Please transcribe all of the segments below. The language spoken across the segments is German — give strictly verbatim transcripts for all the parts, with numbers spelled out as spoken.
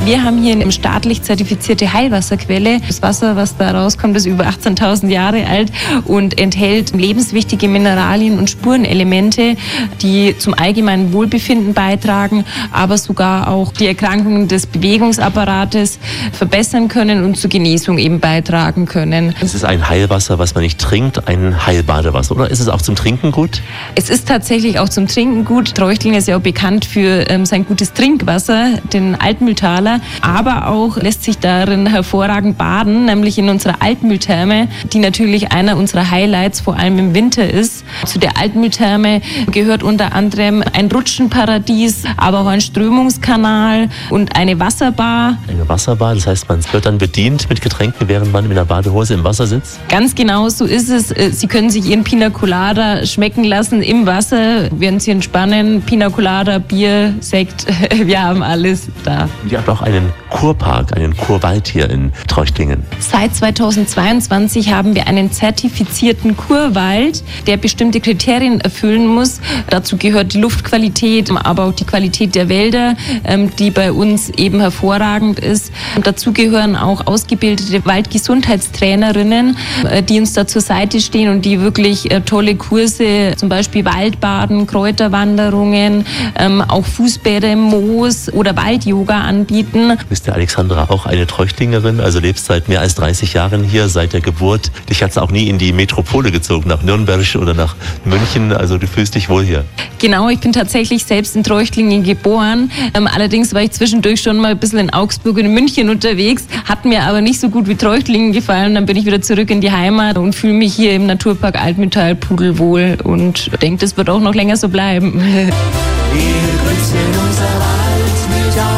Wir haben hier eine staatlich zertifizierte Heilwasserquelle. Das Wasser, was da rauskommt, ist über achtzehntausend Jahre alt und enthält lebenswichtige Mineralien und Spurenelemente, die zum allgemeinen Wohlbefinden beitragen, aber sogar auch die Erkrankungen des Bewegungsapparates verbessern können und zur Genesung eben beitragen können. Es ist ein Heilwasser, was man nicht trinkt, ein Heilbadewasser, oder ist es auch zum Trinken gut? Es ist tatsächlich auch zum Trinken gut. Treuchtlingen ist ja auch bekannt für ähm, sein gutes Trinkwasser, den Altmühltaler, aber auch lässt sich darin hervorragend baden, nämlich in unserer Altmühltherme, die natürlich einer unserer Highlights vor allem im Winter ist. Zu der Altmühltherme gehört unter anderem ein Rutschenparadies, aber auch ein Strömungskanal und eine Wasserbar. Eine Wasserbar, das heißt, man wird dann bedient mit Getränken, während man mit einer Badehose im Wasser sitzt? Ganz genau, so ist es. Sie können sich Ihren Pina Colada schmecken lassen im Wasser, während Sie entspannen. Pina Colada, Bier, Sekt, wir haben alles da. Ihr habt auch einen Kurpark, einen Kurwald hier in Treuchtlingen. Seit zweitausendzweiundzwanzig haben wir einen zertifizierten Kurwald, der bestimmte Kriterien erfüllen muss. Dazu gehört die Luftqualität, aber auch die Qualität der Wälder, die bei uns eben hervorragend ist. Und dazu gehören auch ausgebildete Waldgesundheitstrainerinnen, die uns da zur Seite stehen und die wirklich tolle Kurse, zum Beispiel Waldbaden, Kräuterwanderungen, auch Fußbäder im Moos oder Wald-Yoga anbieten. Ist der Alexandra auch eine Treuchtlingerin, also lebst seit mehr als dreißig Jahren hier, seit der Geburt. Dich hat es auch nie in die Metropole gezogen, nach Nürnberg oder nach München, also du fühlst dich wohl hier. Genau, ich bin tatsächlich selbst in Treuchtlingen geboren. Ähm, allerdings war ich zwischendurch schon mal ein bisschen in Augsburg und in München unterwegs, hat mir aber nicht so gut wie Treuchtlingen gefallen. Dann bin ich wieder zurück in die Heimat und fühle mich hier im Naturpark Altmühltal pudelwohl und denke, das wird auch noch länger so bleiben. Wir grüßen unser Altmühltal,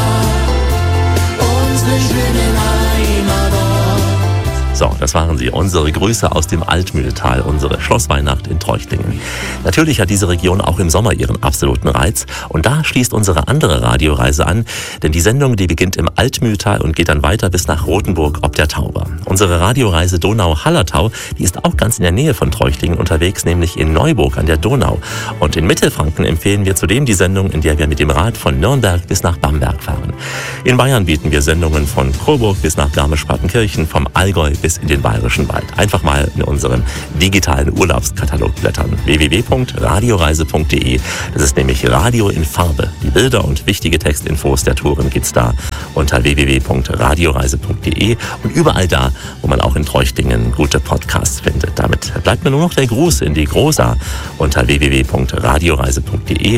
unsere schönen Heimatort. So, das waren sie, unsere Grüße aus dem Altmühltal, unsere Schlossweihnacht in Treuchtlingen. Natürlich hat diese Region auch im Sommer ihren absoluten Reiz und da schließt unsere andere Radioreise an, denn die Sendung, die beginnt im Altmühltal und geht dann weiter bis nach Rothenburg ob der Tauber. Unsere Radioreise Donau-Hallertau, die ist auch ganz in der Nähe von Treuchtlingen unterwegs, nämlich in Neuburg an der Donau. Und in Mittelfranken empfehlen wir zudem die Sendung, in der wir mit dem Rad von Nürnberg bis nach Bamberg fahren. In Bayern bieten wir Sendungen von Coburg bis nach Garmisch-Partenkirchen, vom Allgäu bis in den Bayerischen Wald. Einfach mal in unserem digitalen Urlaubskatalog blättern. w w w punkt radioreise punkt d e. Das ist nämlich Radio in Farbe. Die Bilder und wichtige Textinfos der Touren gibt's da unter w w w punkt radioreise punkt d e und überall da, wo man auch in Treuchtlingen gute Podcasts findet. Damit bleibt mir nur noch der Gruß in die Großa unter w w w punkt radioreise punkt d e.